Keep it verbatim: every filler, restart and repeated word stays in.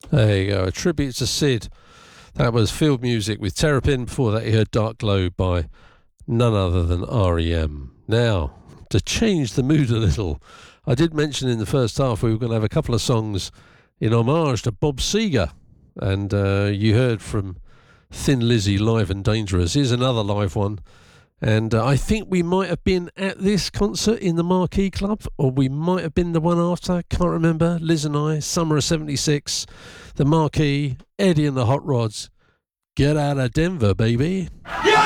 There you go, a tribute to Sid. That was Field Music with Terrapin. Before that, you heard Dark Glow by none other than R E M. Now, to change the mood a little, I did mention in the first half we were going to have a couple of songs in homage to Bob Seger. And uh, you heard from Thin Lizzy, Live and Dangerous. Here's another live one. And uh, I think we might have been at this concert in the Marquee Club, or we might have been the one after. Can't remember. Liz and I, summer of seventy-six, the Marquee, Eddie and the Hot Rods. Get out of Denver, baby. Yeah!